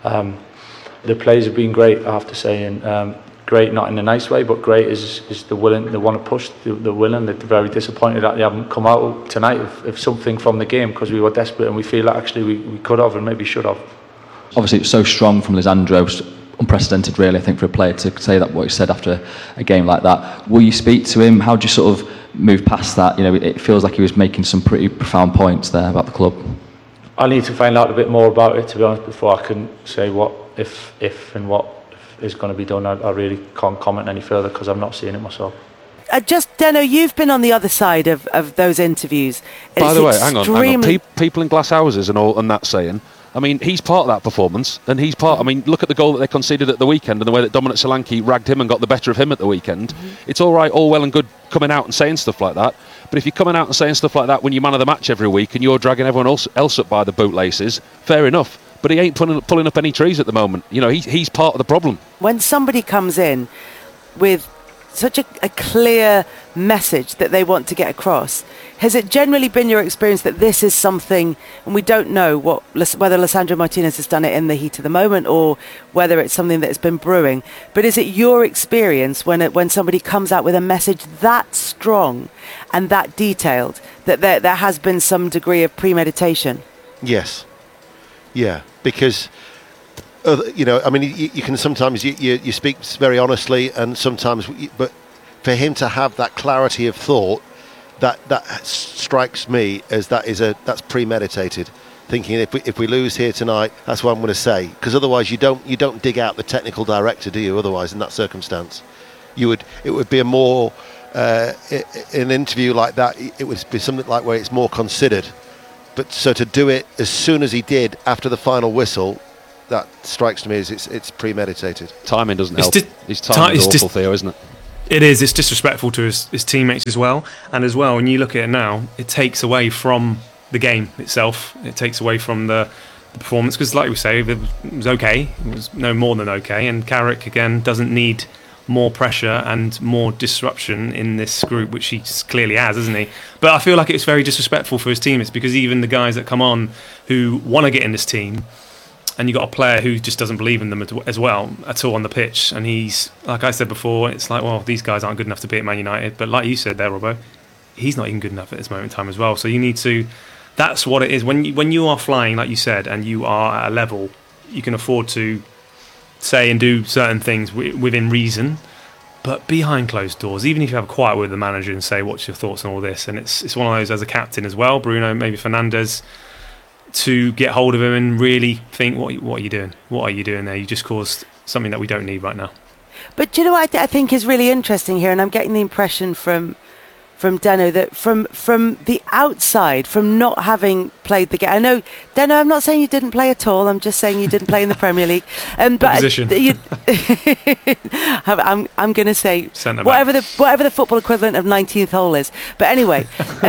the players have been great, I have to say, and great not in a nice way, but great is the willing, they want to push, the willing. They're very disappointed that they haven't come out tonight of something from the game, because we were desperate and we feel that actually we could have and maybe should have. Obviously it was so strong from Lisandro, unprecedented really, I think, for a player to say that, what he said after a game like that. Will you speak to him? How do you sort of move past that? It feels like he was making some pretty profound points there about the club. I need to find out a bit more about it, to be honest, before I can say what if and what is going to be done. I really can't comment any further because I'm not seeing it myself. Just, Deno, you've been on the other side of those interviews. By the way, hang on. People in glass houses and that saying, I mean, he's part of that performance, and he's part. I mean, look at the goal that they conceded at the weekend, and the way that Dominic Solanke ragged him and got the better of him at the weekend. It's all right, all well and good coming out and saying stuff like that, but if you're coming out and saying stuff like that when you're man of the match every week and you're dragging everyone else up by the bootlaces, fair enough. But he ain't pulling up any trees at the moment. He's part of the problem. When somebody comes in with such a clear message that they want to get across, has it generally been your experience that this is something, and we don't know whether Lisandro Martinez has done it in the heat of the moment or whether it's something that has been brewing, but is it your experience when somebody comes out with a message that strong and that detailed that there has been some degree of premeditation? Yes. Yeah, because you know, I mean, you can sometimes you speak very honestly, and sometimes, but for him to have that clarity of thought, that strikes me as that's premeditated. Thinking if we lose here tonight, that's what I'm going to say, because otherwise you don't dig out the technical director, do you? Otherwise, in that circumstance, it would be a more in an interview like that, it would be something like where it's more considered. But so to do it as soon as he did after the final whistle, that strikes to me as it's premeditated. Timing doesn't help. His timing is awful, Theo, isn't it? It is. It's disrespectful to his teammates as well. And as well, when you look at it now, it takes away from the game itself. It takes away from the performance, because like we say, it was okay. It was no more than okay. And Carrick, again, doesn't need more pressure and more disruption in this group, which he clearly has, isn't he? But I feel like it's very disrespectful for his teammates, because even the guys that come on who want to get in this team, and you've got a player who just doesn't believe in them as well at all on the pitch. And he's, like I said before, it's like, well, these guys aren't good enough to beat Man United. But like you said there, Robbo, he's not even good enough at this moment in time as well. So you need to, that's what it is. When you are flying, like you said, and you are at a level, you can afford to say and do certain things within reason. But behind closed doors, even if you have a quiet word with the manager and say, what's your thoughts on all this? And it's one of those as a captain as well, Bruno, maybe Fernandes, to get hold of him and really think, what are you doing? What are you doing there? You just caused something that we don't need right now. But do you know what I think is really interesting here, and I'm getting the impression from Deno that from the outside, from not having played the game. I know, Deno, I'm not saying you didn't play at all. I'm just saying you didn't play in the Premier League. But position. I'm going to say whatever the football equivalent of 19th hole is. But anyway,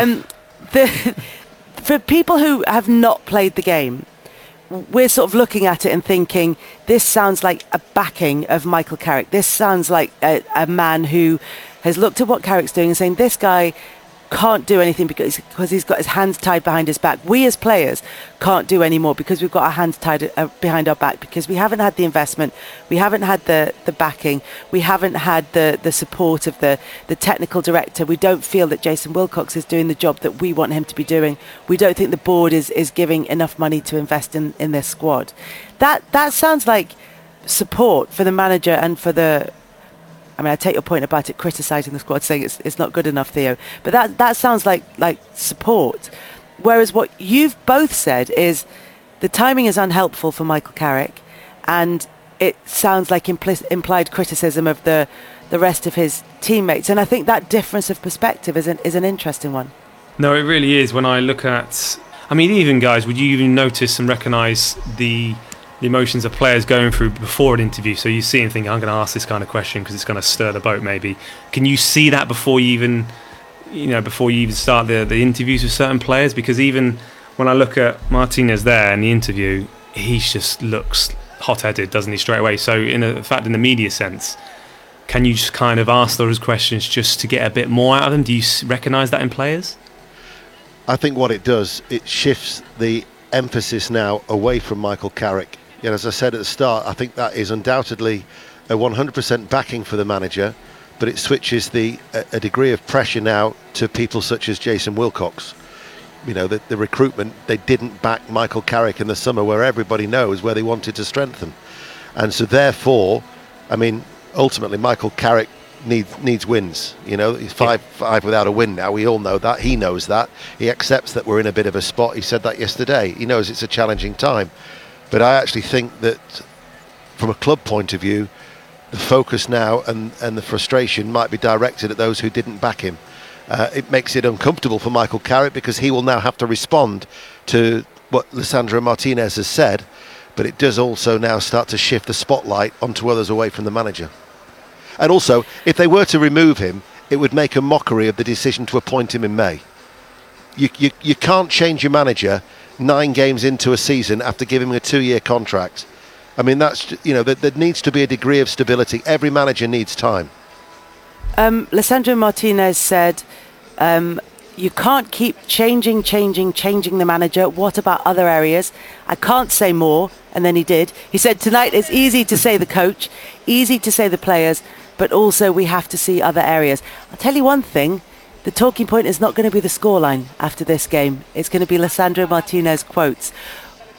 for people who have not played the game, we're sort of looking at it and thinking, this sounds like a backing of Michael Carrick. This sounds like a man who has looked at what Carrick's doing and saying, this guy can't do anything because he's got his hands tied behind his back. We as players can't do any more because we've got our hands tied behind our back, because we haven't had the investment, we haven't had the backing, we haven't had the support of the technical director. We don't feel that Jason Wilcox is doing the job that we want him to be doing. We don't think the board is giving enough money to invest in this squad. That sounds like support for the manager and for the... I mean, I take your point about it criticising the squad, saying it's not good enough, Theo. But that sounds like support. Whereas what you've both said is the timing is unhelpful for Michael Carrick, and it sounds like implied criticism of the rest of his teammates. And I think that difference of perspective is an interesting one. No, it really is. When I look at... I mean, even guys, would you even notice and recognise the emotions of players going through before an interview? So you see and think, I'm going to ask this kind of question because it's going to stir the boat maybe. Can you see that before you even start the interviews with certain players? Because even when I look at Martinez there in the interview, he just looks hot-headed, doesn't he, straight away? So in the media sense, can you just kind of ask those questions just to get a bit more out of them? Do you recognise that in players? I think what it does, it shifts the emphasis now away from Michael Carrick. You know, as I said at the start, I think that is undoubtedly a 100% backing for the manager, but it switches a degree of pressure now to people such as Jason Wilcox. You know, the recruitment, they didn't back Michael Carrick in the summer, where everybody knows where they wanted to strengthen. And so therefore, I mean, ultimately Michael Carrick needs wins. You know, he's five without a win now. We all know that. He knows that. He accepts that we're in a bit of a spot. He said that yesterday. He knows it's a challenging time. But I actually think that from a club point of view, the focus now and the frustration might be directed at those who didn't back him. It makes it uncomfortable for Michael Carrick, because he will now have to respond to what Lisandro Martinez has said, but it does also now start to shift the spotlight onto others away from the manager. And also, if they were to remove him, it would make a mockery of the decision to appoint him in May. You can't change your manager 9 games into a season after giving him a 2-year contract. I mean, that's, you know, there needs to be a degree of stability. Every manager needs time. Lisandro Martinez said, you can't keep changing the manager. What about other areas? I can't say more. And then he did. He said, tonight it's easy to say the coach, easy to say the players, but also we have to see other areas. I'll tell you one thing. The talking point is not going to be the scoreline after this game. It's going to be Lisandro Martinez quotes.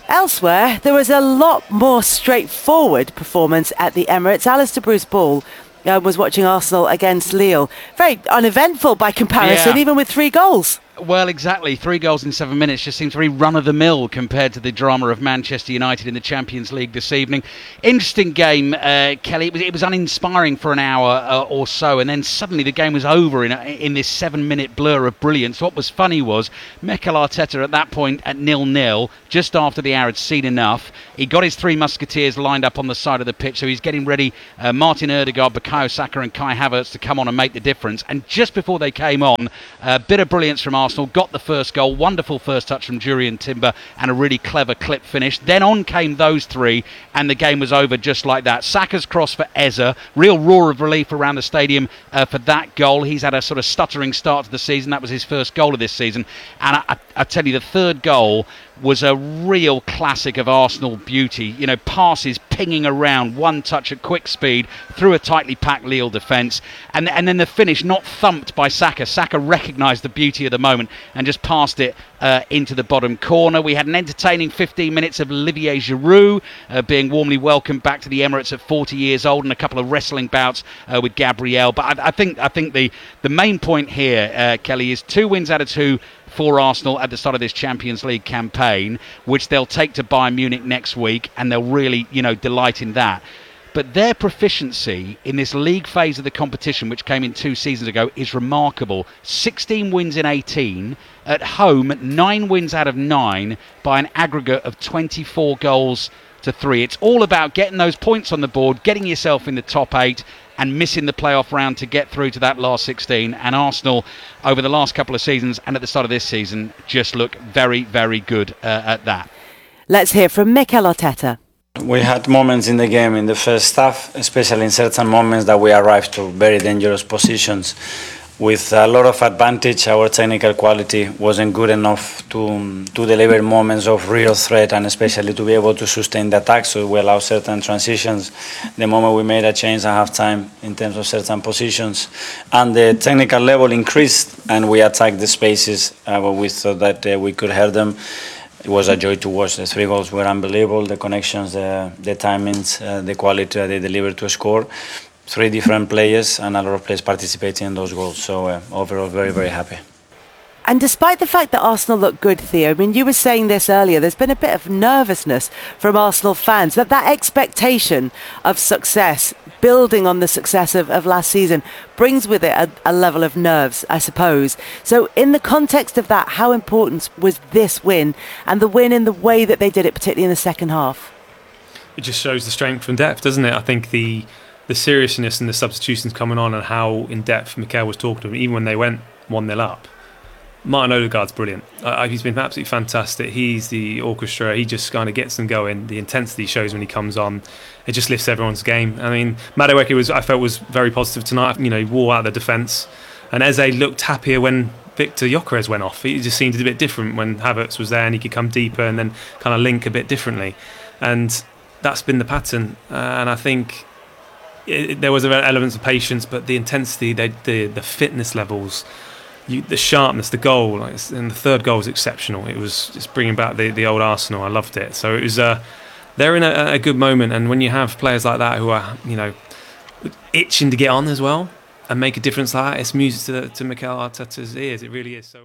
Elsewhere, there was a lot more straightforward performance at the Emirates. Alistair Bruce Ball was watching Arsenal against Lille. Very uneventful by comparison, even with 3 goals. Well, exactly. 3 goals in 7 minutes just seems very run-of-the-mill compared to the drama of Manchester United in the Champions League this evening. Interesting game, Kelly. It was uninspiring for an hour or so, and then suddenly the game was over in this 7-minute blur of brilliance. What was funny was Mikel Arteta at that point at 0-0, just after the hour had seen enough. He got his 3 musketeers lined up on the side of the pitch, so he's getting ready Martin Ødegaard, Bukayo Saka and Kai Havertz to come on and make the difference. And just before they came on, a bit of brilliance from Arsenal, got the first goal, wonderful first touch from Jurrien Timber and a really clever clip finish. Then on came those 3 and the game was over just like that. Saka's cross for Eze, real roar of relief around the stadium for that goal. He's had a sort of stuttering start to the season. That was his first goal of this season. And I tell you, the third goal was a real classic of Arsenal beauty. You know, passes pinging around, one touch at quick speed through a tightly packed Lille defence, and then the finish not thumped by Saka. Saka recognised the beauty of the moment and just passed it into the bottom corner. We had an entertaining 15 minutes of Olivier Giroud being warmly welcomed back to the Emirates at 40 years old, and a couple of wrestling bouts with Gabriel. But I think the main point here, Kelly, is 2 wins out of 2 for Arsenal at the start of this Champions League campaign, which they'll take to Bayern Munich next week, and they'll really, delight in that. But their proficiency in this league phase of the competition, which came in 2 seasons ago, is remarkable. 16 wins in 18. At home, 9 wins out of 9 by an aggregate of 24 goals to 3. It's all about getting those points on the board, getting yourself in the top 8, and missing the playoff round to get through to that last 16. And Arsenal, over the last couple of seasons and at the start of this season, just look very, very good at that. Let's hear from Mikel Arteta. We had moments in the game in the first half, especially in certain moments that we arrived to very dangerous positions. With a lot of advantage, our technical quality wasn't good enough to deliver moments of real threat, and especially to be able to sustain the attack, so we allow certain transitions. The moment we made a change at half-time in terms of certain positions, and the technical level increased, and we attacked the spaces where we thought that we could hurt them. It was a joy to watch. The 3 goals were unbelievable, the connections, the timings, the quality that they delivered to score. 3 different players and a lot of players participating in those goals. So overall, very, very happy. And despite the fact that Arsenal look good, Theo, I mean, you were saying this earlier, there's been a bit of nervousness from Arsenal fans, that expectation of success, building on the success of last season, brings with it a level of nerves, I suppose. So in the context of that, how important was this win, and the win in the way that they did it, particularly in the second half? It just shows the strength and depth, doesn't it? I think the seriousness and the substitutions coming on, and how in-depth Mikel was talking to them, even when they went 1-0 up. Martin Ødegaard's brilliant. He's been absolutely fantastic. He's the orchestra. He just kind of gets them going. The intensity he shows when he comes on, it just lifts everyone's game. I mean, Madueke I felt was very positive tonight. He wore out the defence. And Eze looked happier when Victor Gyökeres went off. He just seemed a bit different when Havertz was there, and he could come deeper and then kind of link a bit differently. And that's been the pattern. And I think there was elements of patience, but the intensity, the fitness levels, the sharpness, the goal, and the third goal was exceptional. It was just bringing back the old Arsenal. I loved it. So it was they're in a good moment, and when you have players like that who are itching to get on as well and make a difference like that, it's music to Mikel Arteta's ears. It really is. So.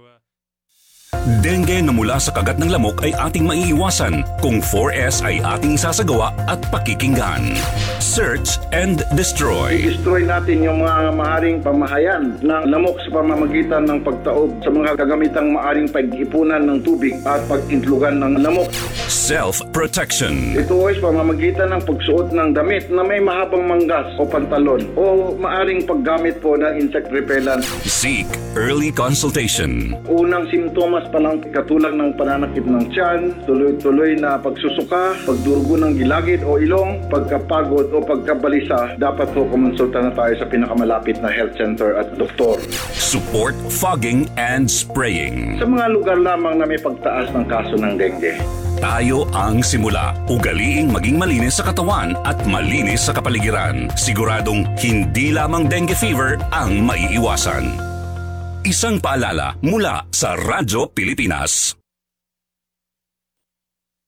Dengue na mula sa kagat ng lamok ay ating maiiwasan kung 4S ay ating sasagawa at pakikinggan. Search and destroy. Destroy natin yung mga maaring pamahayan ng lamok sa pamamagitan ng pagtaob sa mga kagamitang maaring pag-ipunan ng tubig at pag-intlugan ng lamok. Self-protection. Ito ay pamamagitan ng pagsuot ng damit na may mahabang manggas o pantalon, o maaring paggamit po ng insect repellent. Seek early consultation. Unang simptomas pa lang katulad ng pananakit ng tiyan, tuloy-tuloy na pagsusuka, pagdurugo ng gilagid o ilong, pagkapagod o pagkabalisa, dapat po kumonsulta na tayo sa pinakamalapit na health center at doktor. Support fogging and spraying. Sa mga lugar lamang na may pagtaas ng kaso ng dengue. Tayo ang simula. Ugaliing maging malinis sa katawan at malinis sa kapaligiran. Siguradong hindi lamang dengue fever ang maiiwasan. Isang paalala mula sa Radyo Pilipinas.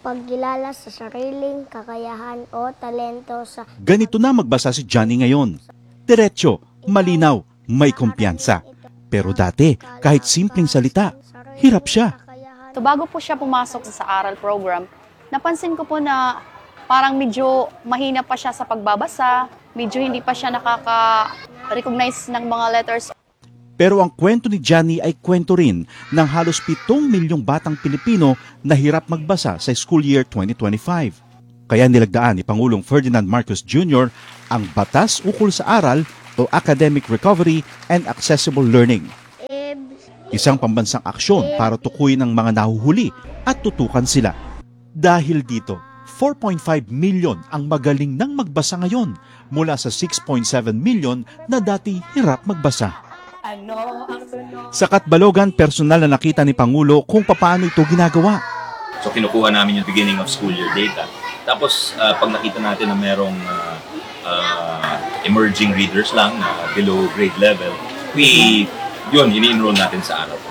pagkilala sa sariling kakayahan o talento sa... Ganito na magbasa si Johnny ngayon. Diretso, malinaw, may kumpiyansa. Pero dati, kahit simpleng salita, hirap siya. So bago po siya pumasok sa aral program, napansin ko po na parang medyo mahina pa siya sa pagbabasa, medyo hindi pa siya nakaka-recognize ng mga letters. Pero ang kwento ni Johnny ay kwento rin ng halos 7 milyong batang Pilipino na hirap magbasa sa school year 2025. Kaya nilagdaan ni Pangulong Ferdinand Marcos Jr. ang Batas Ukol sa Aral o Academic Recovery and Accessible Learning. Isang pambansang aksyon para tukuyin ang mga nahuhuli at tutukan sila. Dahil dito, 4.5 million ang magaling nang magbasa ngayon mula sa 6.7 million na dati hirap magbasa. Sa Katbalogan, personal na nakita ni Pangulo kung paano ito ginagawa. So kinukuha namin yung beginning of school year data. Tapos pag nakita natin na merong emerging readers lang na below grade level, ini-enroll natin sa araw.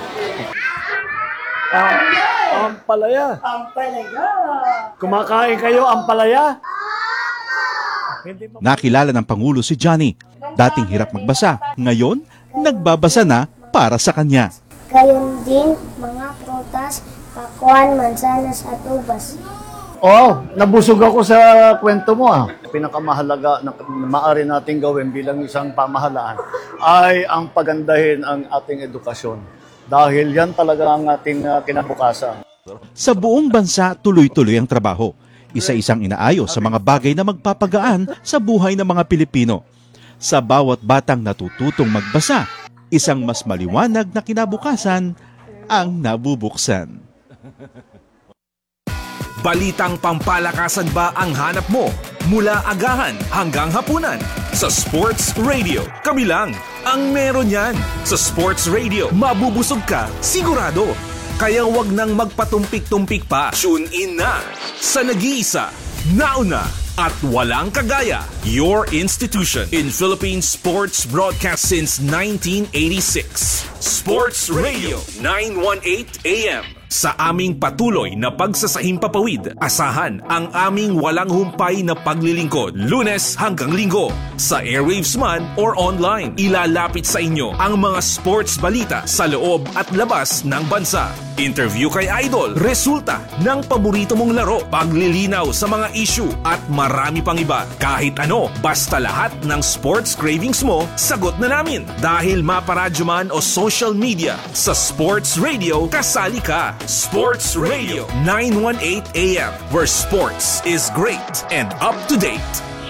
Ampalaya. Kumakain kayo ampalaya? Nakilala ng Pangulo si Johnny. Dating hirap magbasa, ngayon nagbabasa na para sa kanya. Gayon din mga prutas, pakwan, mansanas at ubas. Nabusog ako sa kwento mo. Pinakamahalaga na maaari nating gawin bilang isang pamahalaan ay ang pagandahin ang ating edukasyon. Dahil yan talaga ang ating kinabukasan. Sa buong bansa, tuloy-tuloy ang trabaho. Isa-isang inaayos sa mga bagay na magpapagaan sa buhay ng mga Pilipino. Sa bawat batang natututong magbasa, isang mas maliwanag na kinabukasan ang nabubuksan. Balitang pampalakasan ba ang hanap mo? Mula agahan hanggang hapunan sa Sports Radio. Kami lang ang meron yan. Sa Sports Radio, mabubusog ka, sigurado. Kaya wag nang magpatumpik-tumpik pa. Tune in na sa nag-iisa, nauna, at walang kagaya, your institution in Philippine sports broadcast since 1986. Sports Radio 918 AM. Sa aming patuloy na pagsasahing papawid, asahan ang aming walang humpay na paglilingkod. Lunes hanggang Linggo, sa airwaves man or online. Ilalapit sa inyo ang mga sports balita sa loob at labas ng bansa. Interview kay Idol, resulta ng paborito mong laro, paglilinaw sa mga issue at marami pang iba. Kahit ano, basta lahat ng sports cravings mo, sagot na namin. Dahil maparadyo man o social media, sa Sports Radio, kasali ka. Sports Radio 918 AM, where sports is great and up to date.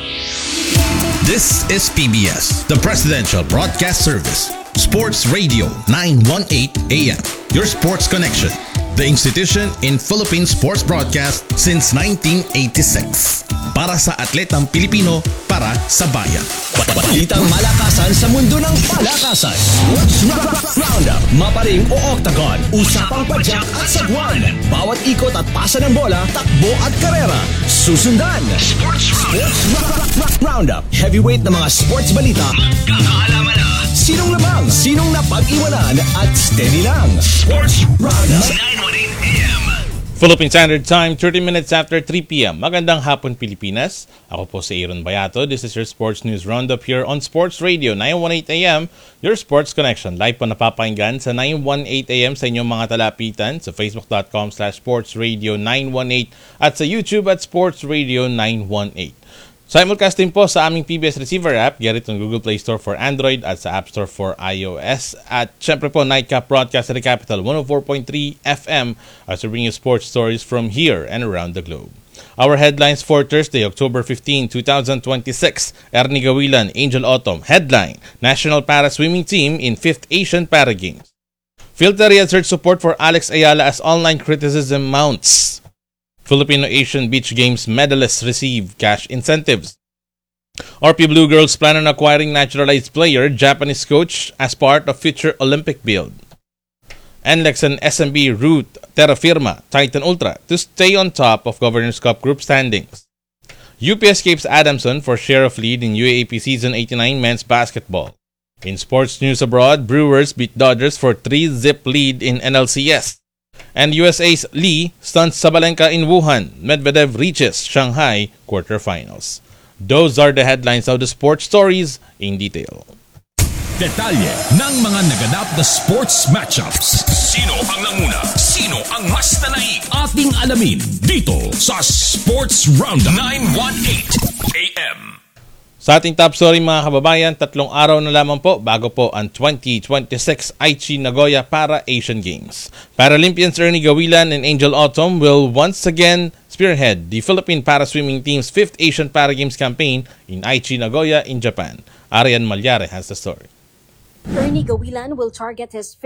This is PBS, the Presidential Broadcast Service. Sports Radio 918 AM, your sports connection. The institution in Philippine sports broadcast since 1986. Para sa atletang Pilipino, para sa bayan. Balitang malakasan sa mundo ng palakasan. Sports Roundup, maparing o octagon, usapang padyak at sagwan. Bawat ikot at pasa ng bola, takbo at karera. Susundan. Sports Roundup, heavyweight na mga sports balita. Magkakaalaman na. Sinong labang, sinong napag-iwanan at steady lang. Sports Roundup. 918 AM. Philippine Standard Time, 30 minutes after 3 p.m. Magandang hapon, Pilipinas. Ako po si Aaron Bayato. This is your Sports News Roundup here on Sports Radio 918 AM, your sports connection. Live po napapakinggan sa 918 AM sa inyong mga talapitan sa facebook.com/sportsradio918 at sa YouTube at Sports Radio 918. Simulcasting po sa aming PBS Receiver app, get it on Google Play Store for Android at sa App Store for iOS. At syempre po, Nightcap Broadcast at the Capital 104.3 FM as we bring you sports stories from here and around the globe. Our headlines for Thursday, October 15, 2026. Ernie Gawilan, Angel Autumn. Headline, National Para Swimming Team in 5th Asian Para Games. Philterry has surged support for Alex Ayala as online criticism mounts. Filipino Asian Beach Games medalists receive cash incentives. RP Blue Girls plan on acquiring naturalized player, Japanese coach, as part of future Olympic build. NLEX and SMB route Terra Firma, Titan Ultra to stay on top of Governors Cup group standings. UP escapes Adamson for share of lead in UAAP Season 89 men's basketball. In sports news abroad, Brewers beat Dodgers for 3-zip lead in NLCS. And USA's Lee stunts Sabalenka in Wuhan. Medvedev reaches Shanghai quarterfinals. Those are the headlines of the sports stories in detail. Detalye ng mga naganap na sports matchups. Sino ang nanguna? Sino ang mas nanaig? Ating alamin dito sa Sports Roundup 918 AM. Sa ating top story mga kababayan, 3 araw na lamang po bago po ang 2026 Aichi Nagoya Para Asian Games. Paralympians Ernie Gawilan and Angel Autumn will once again spearhead the Philippine Para-Swimming Team's 5th Asian Para Games campaign in Aichi Nagoya in Japan. Arian Malyare has the story. Ernie Gawilan will target his